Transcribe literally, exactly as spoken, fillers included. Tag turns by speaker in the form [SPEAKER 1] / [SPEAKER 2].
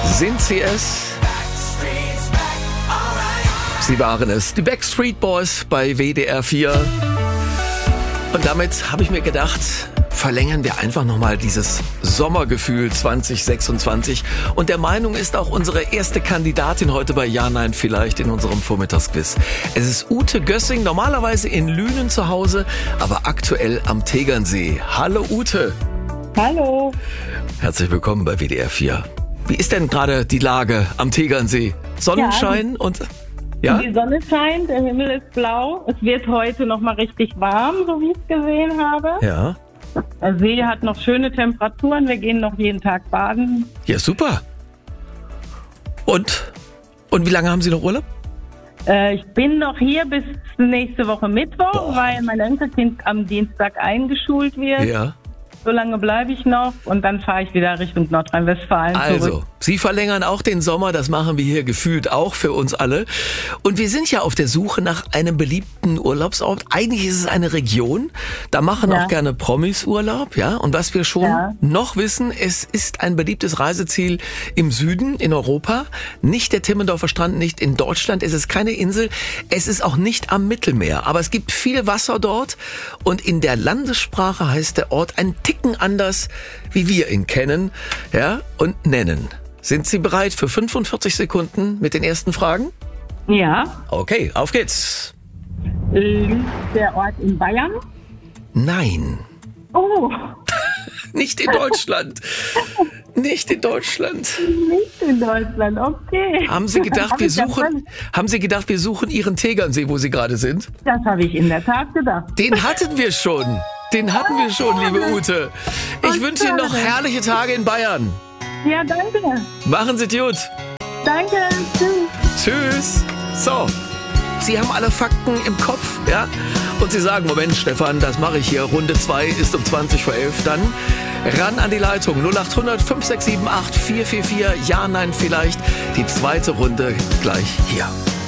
[SPEAKER 1] Sind sie es? Sie waren es, die Backstreet Boys bei W D R vier. Und damit habe ich mir gedacht, verlängern wir einfach nochmal dieses Sommergefühl zwanzig sechsundzwanzig. Und der Meinung ist auch unsere erste Kandidatin heute bei Ja, Nein, Vielleicht in unserem Vormittagsquiz. Es ist Ute Gössing, normalerweise in Lünen zu Hause, aber aktuell am Tegernsee. Hallo Ute.
[SPEAKER 2] Hallo.
[SPEAKER 1] Herzlich willkommen bei W D R vier. Wie ist denn gerade die Lage am Tegernsee? Sonnenschein
[SPEAKER 2] ja,
[SPEAKER 1] und... Ja?
[SPEAKER 2] Die Sonne scheint, der Himmel ist blau. Es wird heute noch mal richtig warm, so wie ich es gesehen habe.
[SPEAKER 1] Ja.
[SPEAKER 2] Der See hat noch schöne Temperaturen. Wir gehen noch jeden Tag baden.
[SPEAKER 1] Ja, super. Und? Und wie lange haben Sie noch Urlaub?
[SPEAKER 2] Äh, ich bin noch hier bis nächste Woche Mittwoch,
[SPEAKER 1] Boah.
[SPEAKER 2] weil mein Enkelkind am Dienstag eingeschult wird.
[SPEAKER 1] Ja.
[SPEAKER 2] So lange bleibe ich noch und dann fahre ich wieder Richtung Nordrhein-Westfalen
[SPEAKER 1] Also,
[SPEAKER 2] zurück.
[SPEAKER 1] Sie verlängern auch den Sommer, das machen wir hier gefühlt auch für uns alle. Und wir sind ja auf der Suche nach einem beliebten Urlaubsort. Eigentlich ist es eine Region, da machen
[SPEAKER 2] Ja.
[SPEAKER 1] auch gerne Promis Urlaub, ja. Und was wir schon
[SPEAKER 2] Ja.
[SPEAKER 1] noch wissen, es ist ein beliebtes Reiseziel im Süden, in Europa. Nicht der Timmendorfer Strand, nicht in Deutschland. Es ist keine Insel, es ist auch nicht am Mittelmeer. Aber es gibt viel Wasser dort und in der Landessprache heißt der Ort ein Ticken anders, wie wir ihn kennen, ja, und nennen. Sind Sie bereit für fünfundvierzig Sekunden mit den ersten Fragen?
[SPEAKER 2] Ja.
[SPEAKER 1] Okay, auf geht's.
[SPEAKER 2] Liegt der Ort in Bayern?
[SPEAKER 1] Nein,
[SPEAKER 2] Oh,
[SPEAKER 1] nicht in Deutschland. Nicht in Deutschland.
[SPEAKER 2] nicht in Deutschland, okay.
[SPEAKER 1] Haben Sie gedacht,
[SPEAKER 2] Hab
[SPEAKER 1] wir
[SPEAKER 2] ich ja
[SPEAKER 1] suchen,
[SPEAKER 2] völlig-
[SPEAKER 1] haben Sie gedacht, wir suchen Ihren Tegernsee, wo Sie gerade sind?
[SPEAKER 2] Das habe ich in der Tat gedacht.
[SPEAKER 1] Den hatten wir schon. Den hatten wir schon, liebe Ute. Ich wünsche Ihnen noch herrliche Tage in Bayern.
[SPEAKER 2] Ja, danke.
[SPEAKER 1] Machen Sie es gut.
[SPEAKER 2] Danke. Tschüss.
[SPEAKER 1] Tschüss. So, Sie haben alle Fakten im Kopf, ja? Und Sie sagen, Moment, Stefan, das mache ich hier. Runde zwei ist um zwanzig vor elf. Dann ran an die Leitung. null acht hundert fünf sechs sieben acht vier vier vier. Ja, nein, vielleicht. Die zweite Runde gleich hier.